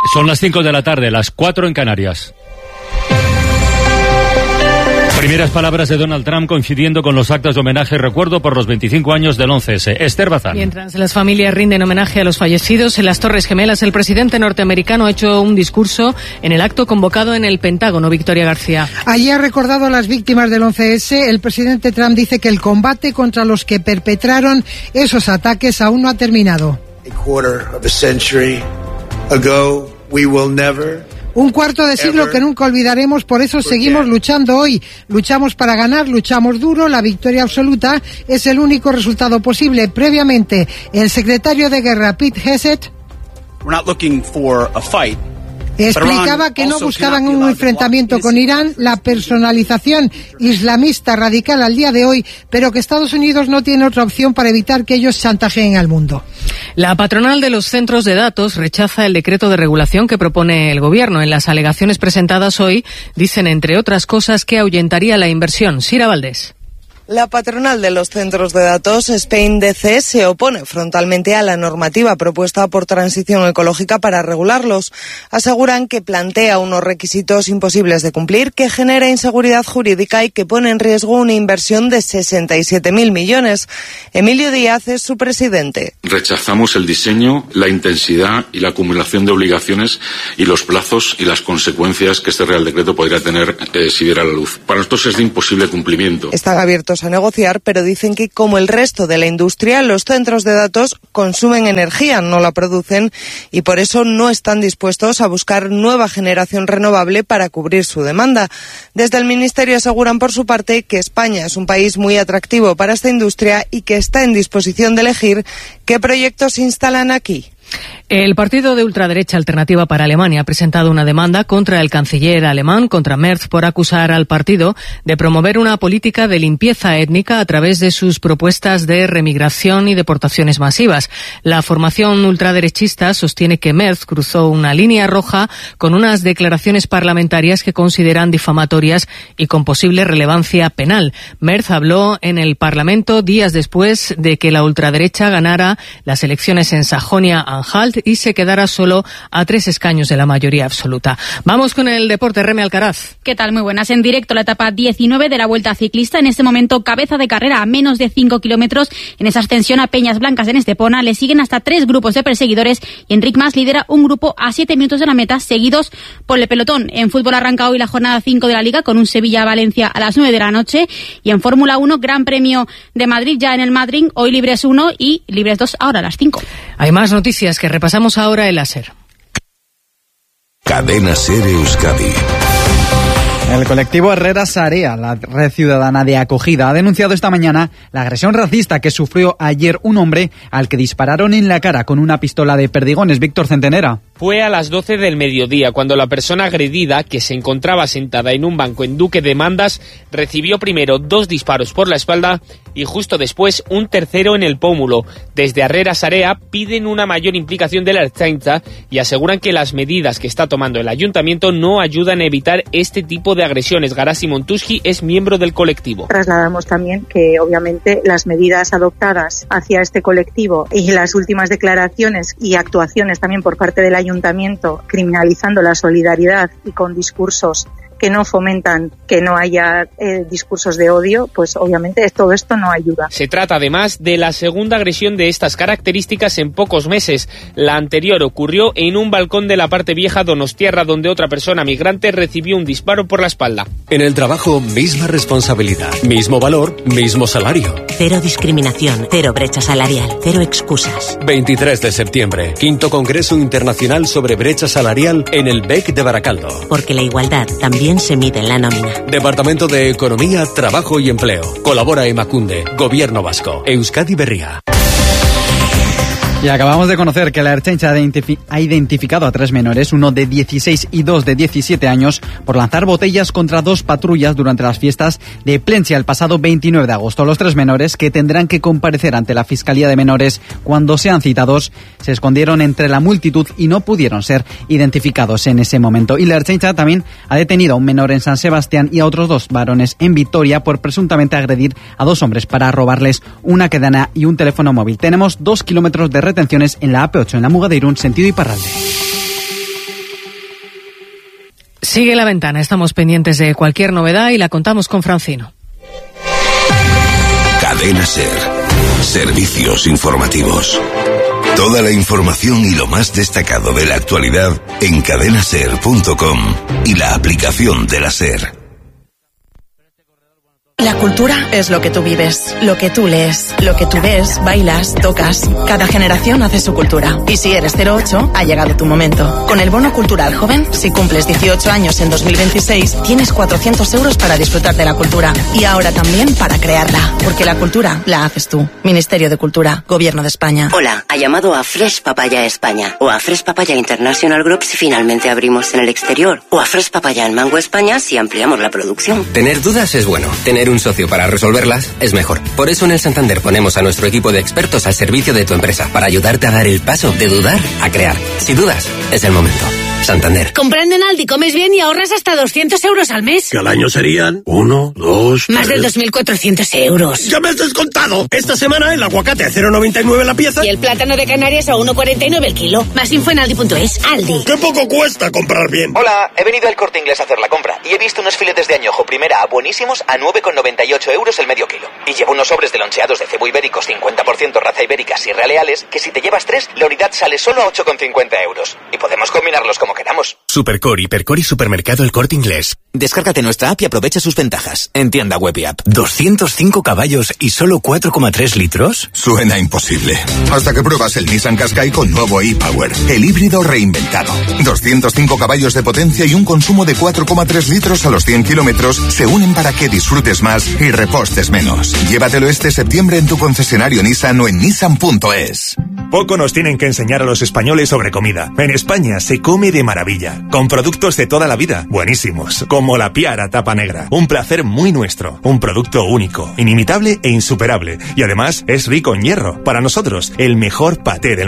Son las 5 de la tarde, las 4 en Canarias. Primeras palabras de Donald Trump coincidiendo con los actos de homenaje y recuerdo por los 25 años del 11S. Esther Bazán. Mientras las familias rinden homenaje a los fallecidos en las Torres Gemelas, el presidente norteamericano ha hecho un discurso en el acto convocado en el Pentágono. Victoria García. Allí ha recordado a las víctimas del 11S. El presidente Trump dice que el combate contra los que perpetraron esos ataques aún no ha terminado. Un cuarto de siglo que nunca olvidaremos, por eso seguimos luchando hoy. Luchamos para ganar, luchamos duro, la victoria absoluta es el único resultado posible. Previamente, el secretario de Guerra, Pete Hegseth, explicaba que no buscaban un enfrentamiento con Irán, la personalización islamista radical al día de hoy, pero que Estados Unidos no tiene otra opción para evitar que ellos chantajeen al mundo. La patronal de los centros de datos rechaza el decreto de regulación que propone el Gobierno. En las alegaciones presentadas hoy dicen, entre otras cosas, que ahuyentaría la inversión. Sira Valdés. La patronal de los centros de datos, Spain DC, se opone frontalmente a la normativa propuesta por Transición Ecológica para regularlos. Aseguran que plantea unos requisitos imposibles de cumplir, que genera inseguridad jurídica y que pone en riesgo una inversión de 67.000 millones. Emilio Díaz es su presidente. Rechazamos el diseño, la intensidad y la acumulación de obligaciones y los plazos y las consecuencias que este Real Decreto podría tener si viera la luz. Para nosotros es de imposible cumplimiento. Están abiertos a negociar, pero dicen que, como el resto de la industria, los centros de datos consumen energía, no la producen, y por eso no están dispuestos a buscar nueva generación renovable para cubrir su demanda. Desde el Ministerio aseguran, por su parte, que España es un país muy atractivo para esta industria y que está en disposición de elegir qué proyectos se instalan aquí. El partido de ultraderecha Alternativa para Alemania ha presentado una demanda contra el canciller alemán, contra Merz, por acusar al partido de promover una política de limpieza étnica a través de sus propuestas de remigración y deportaciones masivas. La formación ultraderechista sostiene que Merz cruzó una línea roja con unas declaraciones parlamentarias que consideran difamatorias y con posible relevancia penal. Merz habló en el Parlamento días después de que la ultraderecha ganara las elecciones en Sajonia-Anhalt y se quedará solo a 3 escaños de la mayoría absoluta. Vamos con el deporte. Reme Alcaraz. ¿Qué tal? Muy buenas. En directo la etapa 19 de la Vuelta Ciclista. En este momento cabeza de carrera a menos de 5 kilómetros. En esa ascensión a Peñas Blancas en Estepona le siguen hasta 3 grupos de perseguidores y Enric Mas lidera un grupo a 7 minutos de la meta, seguidos por el pelotón. En fútbol arranca hoy la jornada 5 de la Liga con un Sevilla-Valencia a las 9 de la noche y en Fórmula 1 Gran Premio de Madrid ya en el Madrid. Hoy Libres 1 y Libres 2 ahora a las 5. Hay más noticias que repasamos ahora en la SER. Cadena SER Euskadi. El colectivo Herrera Sarea, la red ciudadana de acogida, ha denunciado esta mañana la agresión racista que sufrió ayer un hombre al que dispararon en la cara con una pistola de perdigones. Víctor Centenera. Fue a las 12 del mediodía cuando la persona agredida, que se encontraba sentada en un banco en Duque de Mandas, recibió primero 2 disparos por la espalda y justo después un tercero en el pómulo. Desde Herrera Sarea piden una mayor implicación de la Ertzaintza y aseguran que las medidas que está tomando el ayuntamiento no ayudan a evitar este tipo de agresiones. Garasi Montuski es miembro del colectivo. Trasladamos también que obviamente las medidas adoptadas hacia este colectivo y las últimas declaraciones y actuaciones también por parte del ayuntamiento criminalizando la solidaridad y con discursos que no fomentan que no haya discursos de odio, pues obviamente todo esto no ayuda. Se trata además de la segunda agresión de estas características en pocos meses. La anterior ocurrió en un balcón de la parte vieja donostiarra, donde otra persona migrante recibió un disparo por la espalda. En el trabajo, misma responsabilidad, mismo valor, mismo salario. Cero discriminación, cero brecha salarial, cero excusas. 23 de septiembre, 5º Congreso Internacional sobre Brecha Salarial en el BEC de Baracaldo. Porque la igualdad también se mide en la nómina. Departamento de Economía, Trabajo y Empleo. Colabora Emakunde, Gobierno Vasco, Euskadi Berria. Y acabamos de conocer que la Ertzaintza ha identificado a 3 menores, uno de 16 y 2 de 17 años, por lanzar botellas contra 2 patrullas durante las fiestas de Plencia el pasado 29 de agosto. Los 3 menores, que tendrán que comparecer ante la Fiscalía de Menores cuando sean citados, se escondieron entre la multitud y no pudieron ser identificados en ese momento. Y la Ertzaintza también ha detenido a un menor en San Sebastián y a otros 2 varones en Vitoria por presuntamente agredir a 2 hombres para robarles una cadena y un teléfono móvil. Tenemos 2 kilómetros de retenciones en la AP8 en la Muga de Irún, sentido Iparralde. Sigue La Ventana, estamos pendientes de cualquier novedad y la contamos con Francino. Cadena SER. Servicios informativos. Toda la información y lo más destacado de la actualidad en cadenaser.com y la aplicación de la SER. La cultura es lo que tú vives, lo que tú lees, lo que tú ves, bailas, tocas. Cada generación hace su cultura. Y si eres 08, ha llegado tu momento. Con el Bono Cultural Joven, si cumples 18 años en 2026, tienes 400 euros para disfrutar de la cultura. Y ahora también para crearla. Porque la cultura la haces tú. Ministerio de Cultura, Gobierno de España. Hola, ha llamado a Fresh Papaya España. O a Fresh Papaya International Group si finalmente abrimos en el exterior. O a Fresh Papaya en Mango España si ampliamos la producción. Tener dudas es bueno. Tener un socio para resolverlas es mejor. Por eso en el Santander ponemos a nuestro equipo de expertos al servicio de tu empresa para ayudarte a dar el paso de dudar a crear. Si dudas, es el momento. Santander. Comprando en Aldi comes bien y ahorras hasta 200 euros al mes. Que al año serían 1, 2... Más de 2.400 euros. ¡Ya me has descontado! Esta semana el aguacate a 0,99 la pieza. Y el plátano de Canarias a 1,49 el kilo. Más info en Aldi.es. Aldi. ¡Qué poco cuesta comprar bien! Hola, he venido al Corte Inglés a hacer la compra y he visto unos filetes de añojo primera buenísimos a 9,98 euros el medio kilo. Y llevo unos sobres de loncheados de cebo ibéricos 50% raza ibérica Sierra Leales que si te llevas 3, la unidad sale solo a 8,50 euros. Y podemos combinarlos como queramos. Supercore, Hipercor y Supermercado El Corte Inglés. Descárgate nuestra app y aprovecha sus ventajas. En tienda web y app. 205 caballos y solo 4,3 litros. Suena imposible. Hasta que pruebas el Nissan Qashqai con nuevo e-Power. El híbrido reinventado. 205 caballos de potencia y un consumo de 4,3 litros a los 100 kilómetros se unen para que disfrutes más y repostes menos. Llévatelo este septiembre en tu concesionario Nissan o en nissan.es. Poco nos tienen que enseñar a los españoles sobre comida. En España se come de maravilla, con productos de toda la vida, buenísimos, como la Piara tapa negra. Un placer muy nuestro, un producto único, inimitable e insuperable. Y además es rico en hierro. Para nosotros, el mejor paté del